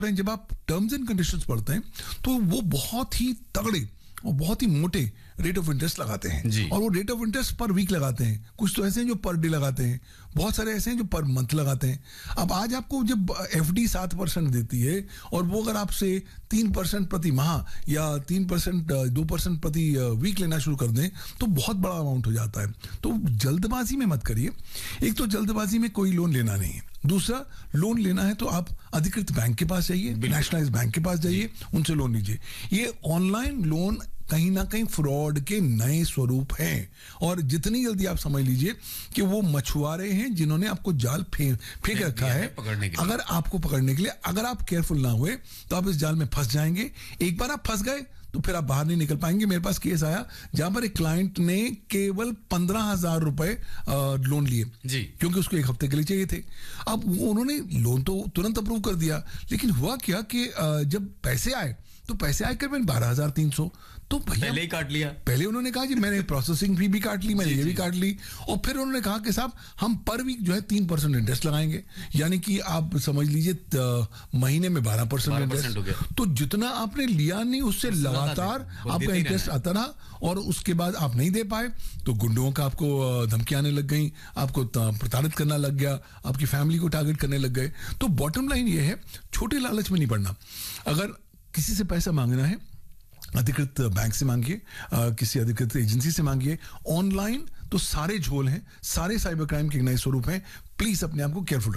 जब आप terms and conditions पढ़ते हैं तो वो बहुत ही तगड़े और बहुत ही मोटे रेट ऑफ इंटरेस्ट लगाते हैं, और वो रेट ऑफ इंटरेस्ट पर वीक लगाते हैं। कुछ तो ऐसे हैं जो पर डे लगाते हैं, बहुत सारे ऐसे हैं जो पर मंथ लगाते हैं। अब आज आपको जब एफडी 7% देती है और वो अगर आपसे 3% प्रति माह या 3% 2% प्रति वीक लेना शुरू कर दें तो बहुत बड़ा अमाउंट हो जाता है। तो जल्दबाजी में मत करिए। एक तो जल्दबाजी में कोई लोन लेना नहीं है, दूसरा लोन लेना है तो आप अधिकृत बैंक के पास जाइए, नेशनलाइज बैंक के पास जाइए, उनसे लोन लीजिए। ये ऑनलाइन लोन कहीं ना कहीं फ्रॉड के नए स्वरूप हैं, और जितनी जल्दी आप समझ लीजिए कि वो मछुआरे हैं जिन्होंने आपको जाल फेंक रखा है अगर आपको पकड़ने के लिए। अगर आप केयरफुल ना हुए तो आप इस जाल में फंस जाएंगे। एक बार आप फंस गए तो फिर आप बाहर नहीं निकल पाएंगे। मेरे पास केस आया जहां पर एक क्लाइंट ने केवल 15,000 रुपए लोन लिए क्योंकि उसको एक हफ्ते के लिए चाहिए थे। अब उन्होंने लोन तो तुरंत अप्रूव कर दिया, लेकिन हुआ क्या कि जब पैसे आए तो पैसे आए करीबन 12,300। तो भैया पहले ही काट लिया। पहले उन्होंने कहा जी मैंने प्रोसेसिंग फी भी काट ली, मैंने ये भी काट ली, और फिर उन्होंने कहा कि साहब हम पर वीक जो है 3% इंटरेस्ट लगाएंगे, यानी कि आप समझ लीजिए महीने में 12% इंटरेस्ट। तो जितना आपने लिया नहीं उससे लगातार आपका इंटरेस्ट आता रहा, और उसके बाद आप नहीं दे पाए तो गुंडों का आपको धमकी आने लग गई, आपको प्रताड़ित करना लग गया, आपकी फैमिली को टारगेट करने लग गए। तो बॉटम लाइन ये है, छोटे लालच में नहीं पड़ना। अगर किसी से पैसा मांगना है अधिकृत बैंक से मांगिए, किसी अधिकृत एजेंसी से मांगिए। ऑनलाइन तो सारे झोल हैं, सारे साइबर क्राइम के नए स्वरूप हैं। प्लीज अपने आप को केयरफुल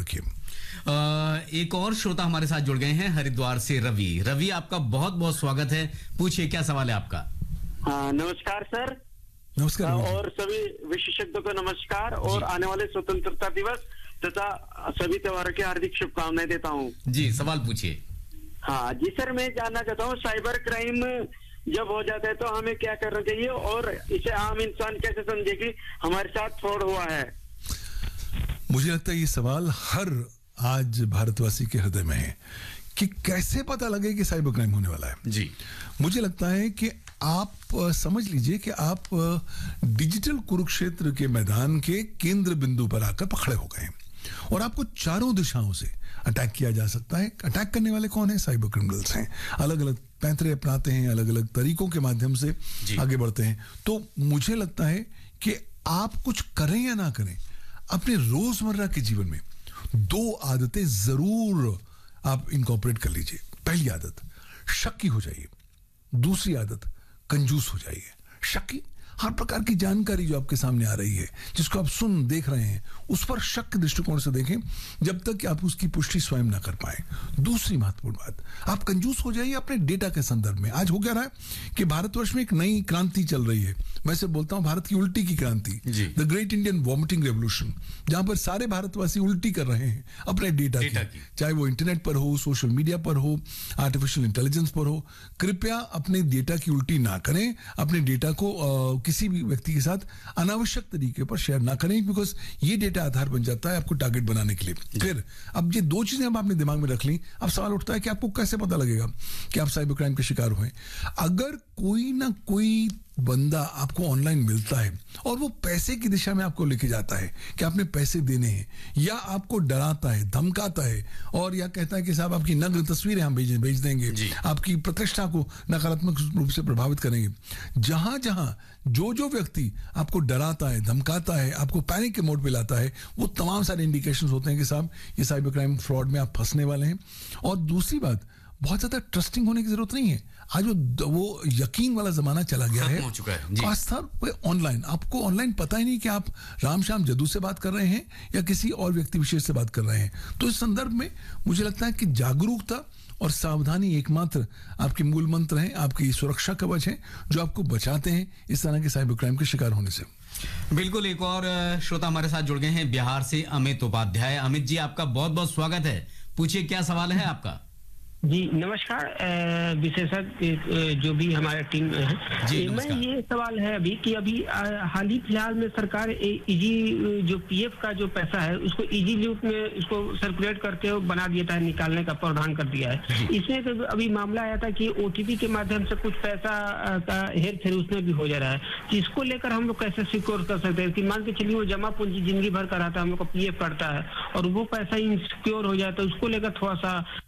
रखिए। एक और श्रोता हमारे साथ जुड़ गए हैं हरिद्वार से, रवि। रवि, आपका बहुत बहुत स्वागत है, पूछिए क्या सवाल है आपका। हाँ, नमस्कार सर। नमस्कार। और सभी विशेषज्ञों को नमस्कार, और आने वाले स्वतंत्रता दिवस तथा सभी त्योहारों की हार्दिक शुभकामनाएं देता हूँ। जी, सवाल पूछिए। हाँ जी सर, मैं जानना चाहता हूँ साइबर क्राइम जब हो जाता है तो हमें क्या करना चाहिए, और इसे आम इंसान कैसे समझे कि हमारे साथ फ्रॉड हुआ है। मुझे लगता है ये सवाल हर आज भारतवासी के हृदय में है कि कैसे पता लगे कि साइबर क्राइम होने वाला है। जी, मुझे लगता है कि आप समझ लीजिए कि आप डिजिटल कुरुक्षेत्र के मैदान के केंद्र बिंदु पर आकर पकड़े हो गए हैं, और आपको चारों दिशाओं से अटैक किया जा सकता है। अटैक करने वाले कौन है? साइबर क्रिमिनल्स हैं। अलग अलग पैंतरे अपनाते हैं, अलग अलग तरीकों के माध्यम से आगे बढ़ते हैं। तो मुझे लगता है कि आप कुछ करें या ना करें, अपने रोजमर्रा के जीवन में 2 आदतें जरूर आप इनकॉर्पोरेट कर लीजिए। पहली आदत, शक्की हो जाइए। दूसरी आदत, कंजूस हो जाइए। शक्की, हर प्रकार की जानकारी जो आपके सामने आ रही है, जिसको आप सुन देख रहे हैं, उस पर शक के दृष्टिकोण से देखें जब तक कि आप उसकी पुष्टि स्वयं ना कर पाए। दूसरी महत्वपूर्ण बात, आप कंजूस हो जाइए अपने डेटा के संदर्भ में। आज हो क्या रहा है कि भारतवर्ष में एक नई क्रांति चल रही है, वैसे बोलता हूं भारत की उल्टी की क्रांति, the great Indian vomiting revolution, जहां पर सारे भारतवासी उल्टी कर रहे हैं अपने डेटा की, चाहे वो इंटरनेट पर हो, सोशल मीडिया पर हो, आर्टिफिशियल इंटेलिजेंस पर हो। कृपया अपने डेटा की उल्टी ना करें, अपने डेटा को किसी भी व्यक्ति के साथ अनावश्यक तरीके पर शेयर ना करें, बिकॉज ये डेटा आधार बन जाता है आपको टारगेट बनाने के लिए। फिर अब ये 2 चीजें अब आपने दिमाग में रख ली, अब सवाल उठता है कि आपको कैसे पता लगेगा कि आप साइबर क्राइम के शिकार हुए। अगर कोई ना कोई बंदा आपको ऑनलाइन मिलता है और वो पैसे की दिशा में आपको लेके जाता है कि आपने पैसे देने हैं, या आपको डराता है, धमकाता है, और या कहता है कि साहब आपकी नग्न तस्वीरें हम भेज देंगे, आपकी प्रतिष्ठा को नकारात्मक रूप से प्रभावित करेंगे। जहां जहां जो व्यक्ति आपको डराता है, धमकाता है, आपको पैनिक के मोड पे लाता है, वो तमाम सारे इंडिकेशंस होते हैं कि साहब ये साइबर क्राइम फ्रॉड में आप फंसने वाले हैं। और दूसरी बात, बहुत ज्यादा ट्रस्टिंग होने की जरूरत नहीं है। आज वो यकीन वाला जमाना चला गया है, हो चुका है। खासतौर ऑनलाइन। आपको ऑनलाइन पता ही नहीं कि आप राम श्याम जदू से बात कर रहे हैं या किसी और व्यक्ति विशेष से बात कर रहे हैं। तो इस संदर्भ में मुझे लगता है कि जागरूकता और सावधानी एकमात्र आपके मूल मंत्र हैं, आपकी सुरक्षा कवच हैं, जो आपको बचाते हैं इस तरह के साइबर क्राइम के शिकार होने से। बिल्कुल। एक और श्रोता हमारे साथ जुड़ गए हैं बिहार से, अमित उपाध्याय। अमित जी, आपका बहुत बहुत स्वागत है, पूछिए क्या सवाल है आपका। जी नमस्कार विशेषज्ञ जो भी हमारे टीम में है, मैं ये सवाल है अभी कि अभी हाल ही फिलहाल में सरकार इजी जो पीएफ का जो पैसा है उसको इजी लूप में उसको सर्कुलेट करके बना दिया था, निकालने का प्रावधान कर दिया है। इसमें अभी मामला आया था कि ओटीपी के माध्यम से कुछ पैसा का हेर फेर उसमें भी हो जा रहा है। तो इसको लेकर हम लोग कैसे सिक्योर कर सकते हैं कि मान के चलिए वो जमा पूंजी जिंदगी भर का रहता है, हम लोग को पीएफ कटता है और वो पैसा इनसिक्योर हो जाए, तो उसको लेकर थोड़ा सा